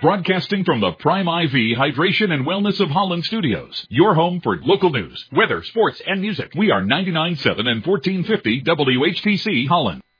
Broadcasting from the Prime IV Hydration and Wellness of Holland Studios. Your home for local news, weather, sports, and music. We are 99.7 and 1450 WHTC Holland.